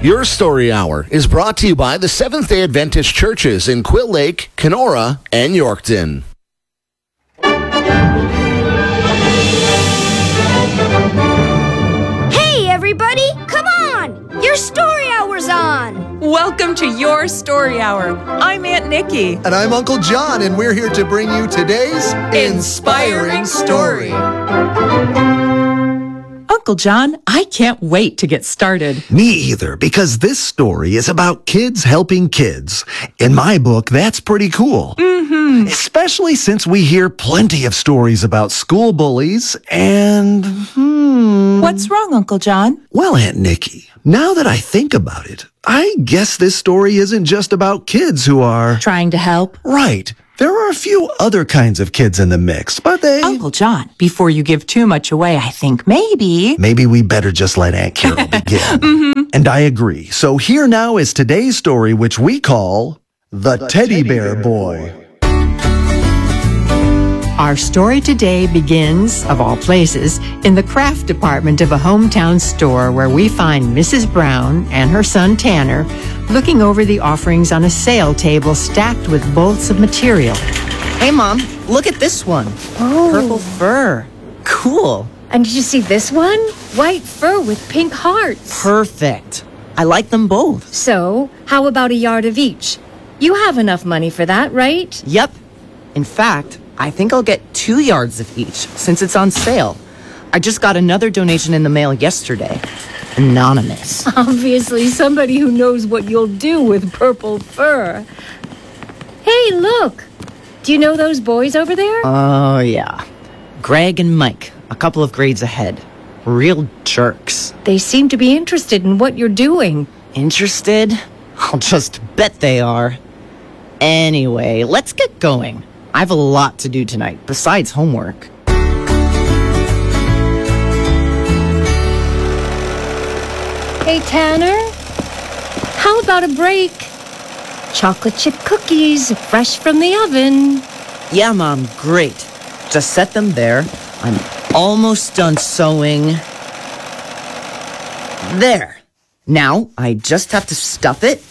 Your Story Hour is brought to you by the Seventh-day Adventist churches in Quill Lake, Kenora, and Yorkton. Hey, everybody! Come on! Your Story Hour's on! Welcome to Your Story Hour. I'm Aunt Nikki. And I'm Uncle John, and we're here to bring you today's Inspiring Story. Uncle John, I can't wait to get started. Me either, because this story is about kids helping kids. In my book, that's pretty cool. Mm-hmm. Especially since we hear plenty of stories about school bullies and... What's wrong, Uncle John? Well, Aunt Nikki, now that I think about it, I guess this story isn't just about kids who are... Trying to help? Right. There are a few other kinds of kids in the mix, but they... Uncle John, before you give too much away, I think maybe we better just let Aunt Carol begin. And I agree. So here now is today's story, which we call The Teddy Bear Boy. Our story today begins, of all places, in the craft department of a hometown store where we find Mrs. Brown and her son Tanner looking over the offerings on a sale table stacked with bolts of material. Hey, Mom, look at this one. Oh. Purple fur. Cool. And did you see this one? White fur with pink hearts. Perfect. I like them both. So, how about a yard of each? You have enough money for that, right? Yep. In fact, I think I'll get 2 yards of each since it's on sale. I just got another donation in the mail yesterday. Anonymous. Obviously, somebody who knows what you'll do with purple fur. Hey, look! Do you know those boys over there? Oh, yeah. Greg and Mike, a couple of grades ahead. Real jerks. They seem to be interested in what you're doing. Interested? I'll just bet they are. Anyway, let's get going. I have a lot to do tonight, besides homework. Hey, Tanner? How about a break? Chocolate chip cookies, fresh from the oven. Yeah, Mom, great. Just set them there. I'm almost done sewing. There. Now, I just have to stuff it.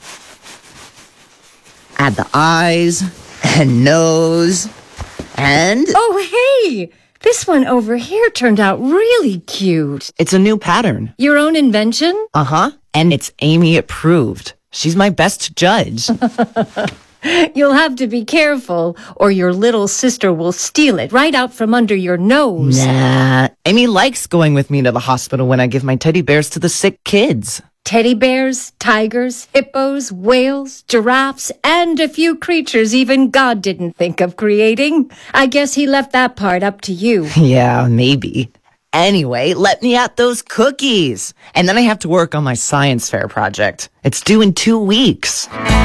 Add the eyes and nose and... Oh, hey! This one over here turned out really cute. It's a new pattern. Your own invention? Uh-huh. And it's Amy approved. She's my best judge. You'll have to be careful, or your little sister will steal it right out from under your nose. Nah. Amy likes going with me to the hospital when I give my teddy bears to the sick kids. Teddy bears, tigers, hippos, whales, giraffes, and a few creatures even God didn't think of creating. I guess he left that part up to you. Yeah, maybe. Anyway, let me at those cookies. And then I have to work on my science fair project. It's due in 2 weeks.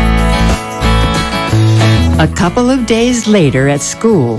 A couple of days later at school.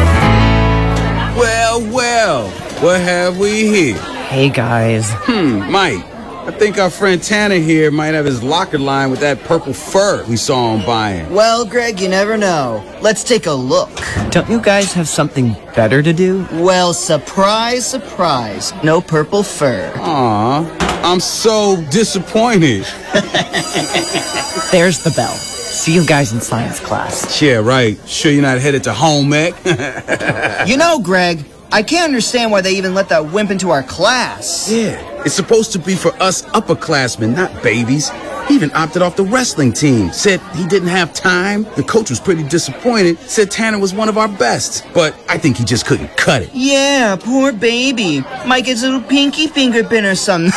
Well, what have we here? Hey, guys. Mike, I think our friend Tanner here might have his locker lined with that purple fur we saw him buying. Well, Greg, you never know. Let's take a look. Don't you guys have something better to do? Well, surprise, surprise. No purple fur. Aw, I'm so disappointed. There's the bell. See you guys in science class. Yeah, right. Sure you're not headed to home ec? You know, Greg, I can't understand why they even let that wimp into our class. Yeah, it's supposed to be for us upperclassmen, not babies. He even opted off the wrestling team. Said he didn't have time. The coach was pretty disappointed. Said Tanner was one of our best. But I think he just couldn't cut it. Yeah, poor baby. Might get his little pinky finger bent or something.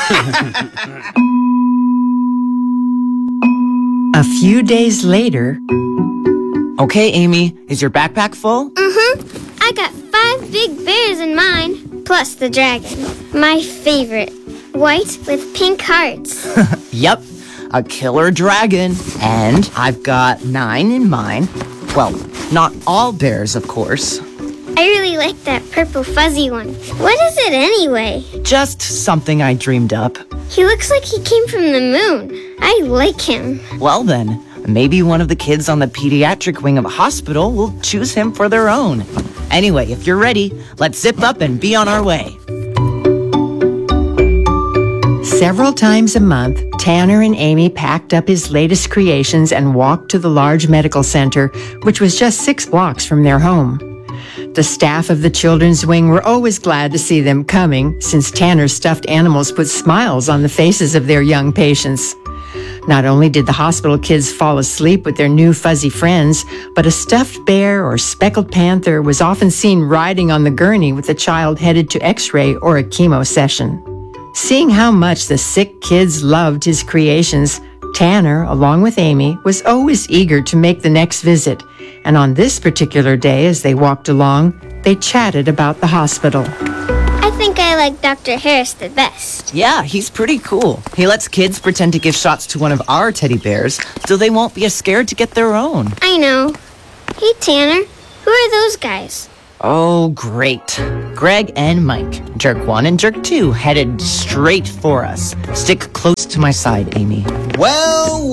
A few days later. Okay, Amy, is your backpack full? I got 5 big bears in mine, plus the dragon. My favorite. White with pink hearts. Yep, a killer dragon. And I've got 9 in mine. Well, not all bears, of course. I really like that purple fuzzy one. What is it anyway? Just something I dreamed up. He looks like he came from the moon. I like him. Well then, maybe one of the kids on the pediatric wing of a hospital will choose him for their own. Anyway, if you're ready, let's zip up and be on our way. Several times a month, Tanner and Amy packed up his latest creations and walked to the large medical center, which was just 6 blocks from their home. The staff of the children's wing were always glad to see them coming, since Tanner's stuffed animals put smiles on the faces of their young patients. Not only did the hospital kids fall asleep with their new fuzzy friends, but a stuffed bear or speckled panther was often seen riding on the gurney with the child headed to X-ray or a chemo session. Seeing how much the sick kids loved his creations, Tanner, along with Amy, was always eager to make the next visit. And on this particular day, as they walked along, they chatted about the hospital. I think I like Dr. Harris the best. Yeah, he's pretty cool. He lets kids pretend to give shots to one of our teddy bears so they won't be as scared to get their own. I know. Hey, Tanner, who are those guys? Oh, great. Greg and Mike, Jerk 1 and Jerk 2, headed straight for us. Stick close to my side, Amy. Well,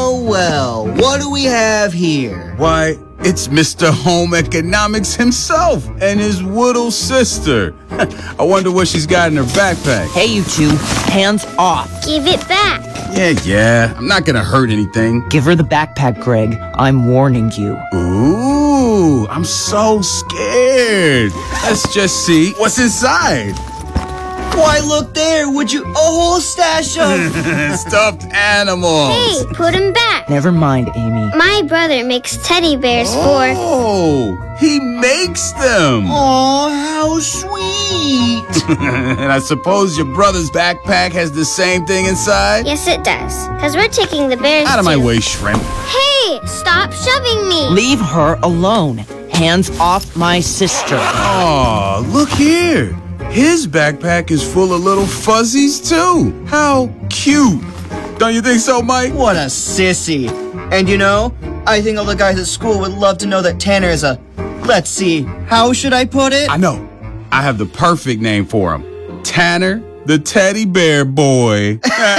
what do we have here? Why, it's Mr. Home Economics himself and his little sister. I wonder what she's got in her backpack. Hey, you two, hands off. Give it back. Yeah, I'm not gonna hurt anything. Give her the backpack, Greg. I'm warning you. Ooh, I'm so scared. Let's just see what's inside. Why, look there, would you? A whole stash of... Stuffed animals. Hey, put them back. Never mind, Amy. My brother makes teddy bears Oh, he makes them. Oh, how sweet. And I suppose your brother's backpack has the same thing inside? Yes, it does. Because we're taking the bears Out of my too. way, shrimp. Hey, stop shoving me. Leave her alone. Hands off my sister. Oh, look here. His backpack is full of little fuzzies, too. How cute. Don't you think so, Mike? What a sissy. And you know, I think all the guys at school would love to know that Tanner is a... Let's see, how should I put it? I know. I have the perfect name for him. Tanner, the teddy bear boy.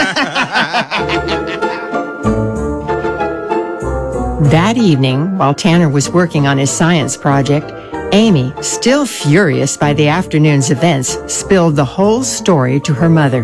That evening, while Tanner was working on his science project, Amy, still furious by the afternoon's events, spilled the whole story to her mother.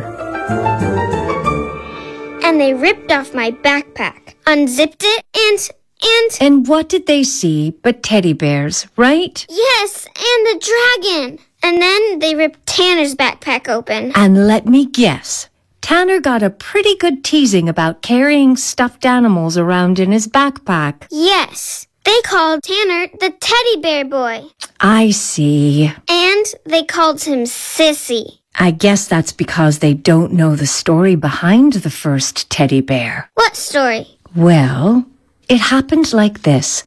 And they ripped off my backpack, unzipped it, and... And what did they see but teddy bears, right? Yes, and the dragon. And then they ripped Tanner's backpack open. And let me guess, Tanner got a pretty good teasing about carrying stuffed animals around in his backpack. Yes, they called Tanner the teddy bear boy. I see. And they called him Sissy. I guess that's because they don't know the story behind the first teddy bear. What story? Well, it happened like this.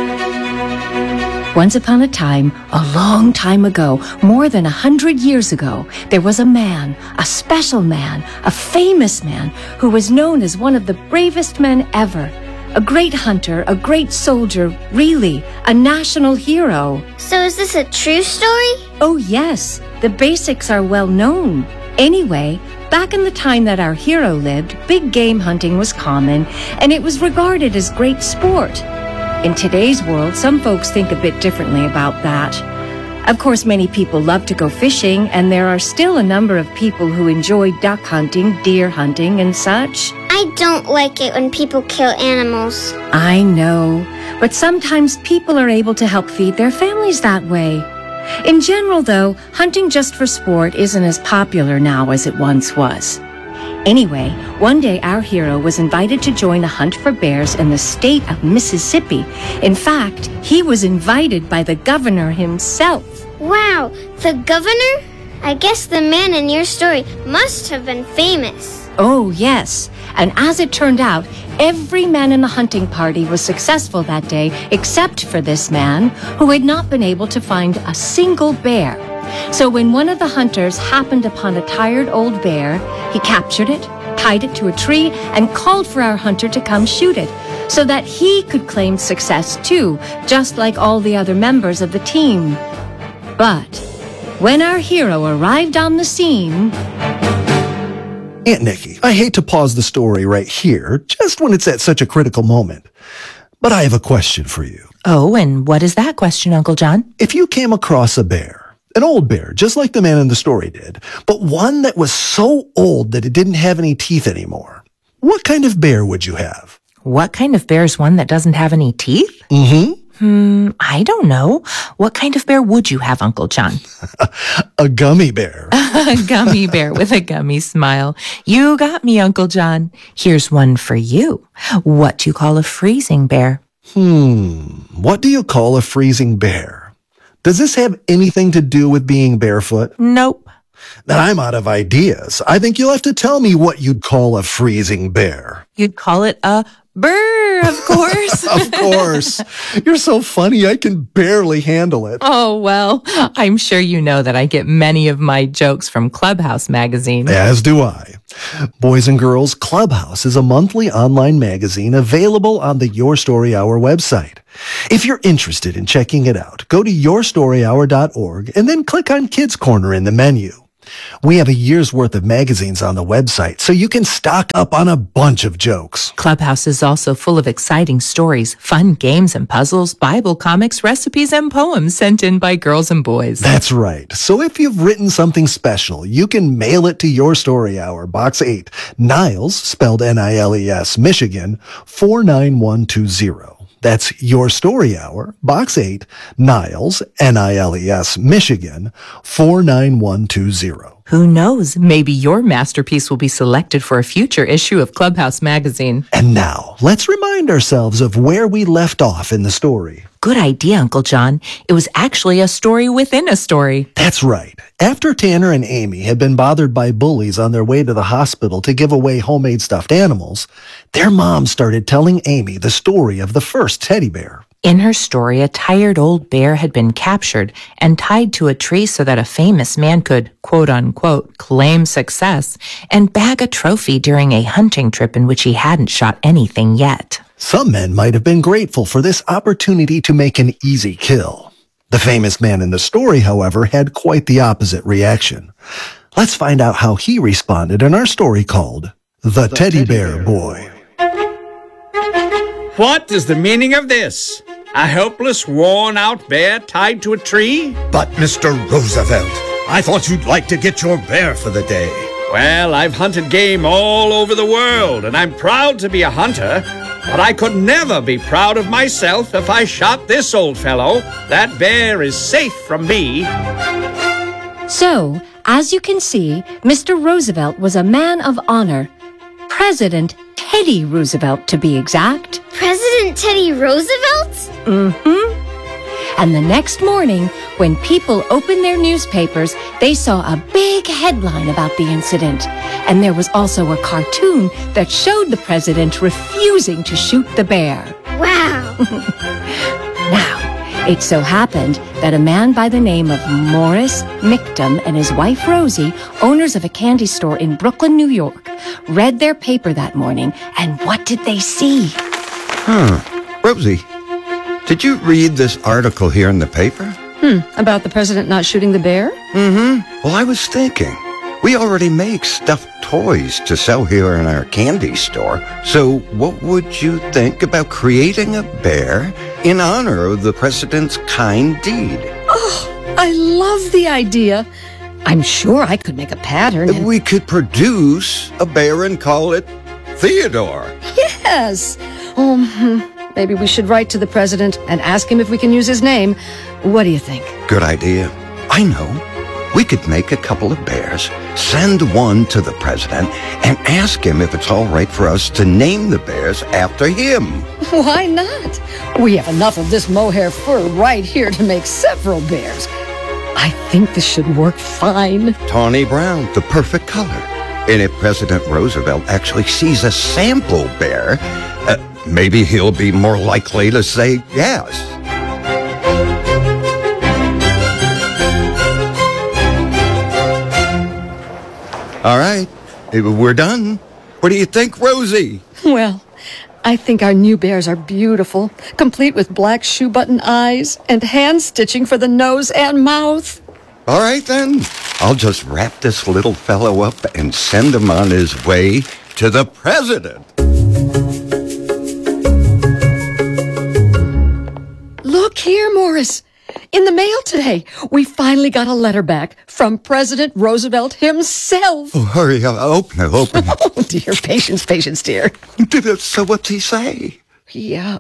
Once upon a time, a long time ago, more than 100 years ago, there was a man, a special man, a famous man, who was known as one of the bravest men ever. A great hunter, a great soldier, really, a national hero. So is this a true story? Oh yes, the basics are well known. Anyway, back in the time that our hero lived, big game hunting was common, and it was regarded as great sport. In today's world, some folks think a bit differently about that. Of course, many people love to go fishing, and there are still a number of people who enjoy duck hunting, deer hunting, and such. I don't like it when people kill animals. I know, but sometimes people are able to help feed their families that way. In general, though, hunting just for sport isn't as popular now as it once was. Anyway, one day our hero was invited to join a hunt for bears in the state of Mississippi. In fact, he was invited by the governor himself. Wow, the governor? I guess the man in your story must have been famous. Oh, yes. And as it turned out, every man in the hunting party was successful that day except for this man, who had not been able to find a single bear. So when one of the hunters happened upon a tired old bear, he captured it, tied it to a tree, and called for our hunter to come shoot it, so that he could claim success too, just like all the other members of the team. But when our hero arrived on the scene... Aunt Nikki, I hate to pause the story right here, just when it's at such a critical moment. But I have a question for you. Oh, and what is that question, Uncle John? If you came across a bear, An old bear, just like the man in the story did, but one that was so old that it didn't have any teeth anymore. What kind of bear would you have? What kind of bear is one that doesn't have any teeth? I don't know. What kind of bear would you have, Uncle John? A gummy bear. A gummy bear with a gummy smile. You got me, Uncle John. Here's one for you. What do you call a freezing bear? What do you call a freezing bear? Does this have anything to do with being barefoot? Nope. Then I'm out of ideas. I think you'll have to tell me what you'd call a freezing bear. You'd call it a burr, of course. Of course. You're so funny, I can barely handle it. Oh, well, I'm sure you know that I get many of my jokes from Clubhouse magazine. As do I. Boys and Girls, Clubhouse is a monthly online magazine available on the Your Story Hour website. If you're interested in checking it out, go to yourstoryhour.org and then click on Kids Corner in the menu. We have a year's worth of magazines on the website, so you can stock up on a bunch of jokes. Clubhouse is also full of exciting stories, fun games and puzzles, Bible comics, recipes, and poems sent in by girls and boys. That's right. So if you've written something special, you can mail it to Your Story Hour, Box 8, Niles, spelled N-I-L-E-S, Michigan, 49120. That's Your Story Hour, Box 8, Niles, N-I-L-E-S, Michigan, 49120. Who knows? Maybe your masterpiece will be selected for a future issue of Clubhouse magazine. And now, let's remind ourselves of where we left off in the story. Good idea, Uncle John. It was actually a story within a story. That's right. After Tanner and Amy had been bothered by bullies on their way to the hospital to give away homemade stuffed animals, their mom started telling Amy the story of the first teddy bear. In her story, a tired old bear had been captured and tied to a tree so that a famous man could, quote unquote, claim success and bag a trophy during a hunting trip in which he hadn't shot anything yet. Some men might have been grateful for this opportunity to make an easy kill. The famous man in the story, however, had quite the opposite reaction. Let's find out how he responded in our story called The Teddy Bear Boy. What is the meaning of this? A helpless, worn-out bear tied to a tree? But, Mr. Roosevelt, I thought you'd like to get your bear for the day. Well, I've hunted game all over the world, and I'm proud to be a hunter, but I could never be proud of myself if I shot this old fellow. That bear is safe from me. So, as you can see, Mr. Roosevelt was a man of honor. President Teddy Roosevelt, to be exact. President Teddy Roosevelt? And the next morning, when people opened their newspapers, they saw a big headline about the incident. And there was also a cartoon that showed the president refusing to shoot the bear. Wow. Now, it so happened that a man by the name of Morris Michtom and his wife Rosie, owners of a candy store in Brooklyn, New York, read their paper that morning, and what did they see? Rosie, did you read this article here in the paper? About the president not shooting the bear? Well, I was thinking, we already make stuffed toys to sell here in our candy store. So what would you think about creating a bear in honor of the president's kind deed? Oh, I love the idea. I'm sure I could make a pattern. We could produce a bear and call it Theodore. Yes. Maybe we should write to the president and ask him if we can use his name. What do you think? Good idea. I know. We could make a couple of bears, send one to the president, and ask him if it's all right for us to name the bears after him. Why not? We have enough of this mohair fur right here to make several bears. I think this should work fine. Tawny brown, the perfect color. And if President Roosevelt actually sees a sample bear, maybe he'll be more likely to say yes. All right, we're done. What do you think, Rosie? Well, I think our new bears are beautiful, complete with black shoe button eyes and hand stitching for the nose and mouth. All right, then. I'll just wrap this little fellow up and send him on his way to the president. Look here, Morris. in the mail today. We finally got a letter back from President Roosevelt himself. Oh, hurry up. Open it. Oh, dear. Patience, dear. So what's he say? Yeah,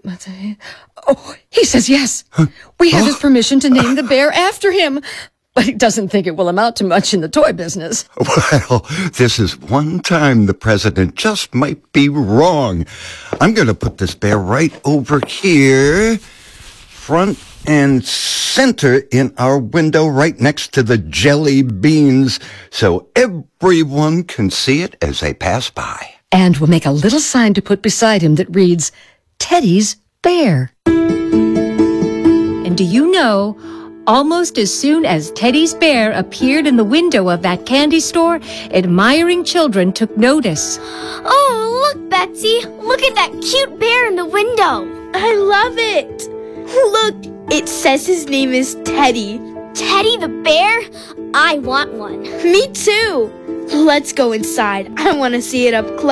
he says yes. We have his permission to name the bear after him. But he doesn't think it will amount to much in the toy business. Well, this is one time the president just might be wrong. I'm going to put this bear right over here, front and center in our window right next to the jelly beans, so everyone can see it as they pass by. And we'll make a little sign to put beside him that reads, Teddy's Bear. And do you know, almost as soon as Teddy's bear appeared in the window of that candy store, admiring children took notice. Oh, look, Betsy. Look at that cute bear in the window. I love it. Look, it says his name is Teddy. Teddy the bear? I want one. Me too. Let's go inside. I want to see it up close.